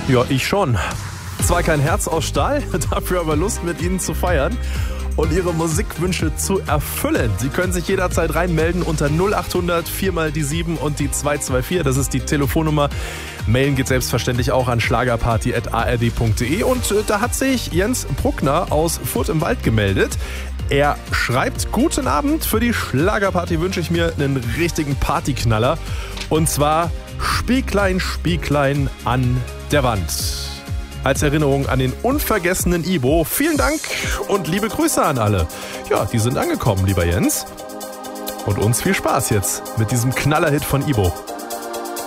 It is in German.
Ja, ich schon. Zwar kein Herz aus Stahl, dafür aber Lust, mit Ihnen zu feiern und Ihre Musikwünsche zu erfüllen. Sie können sich jederzeit reinmelden unter 0800 4 mal die 7 und die 224. Das ist die Telefonnummer. Mailen geht selbstverständlich auch an schlagerparty@ard.de. Und da hat sich Jens Bruckner aus Furth im Wald gemeldet. Er schreibt: Guten Abend, für die Schlagerparty wünsche ich mir einen richtigen Partyknaller. Und zwar Spieglein, Spieglein an der Wand. Als Erinnerung an den unvergessenen Ibo. Vielen Dank und liebe Grüße an alle. Ja, die sind angekommen, lieber Jens. Und uns viel Spaß jetzt mit diesem Knallerhit von Ibo.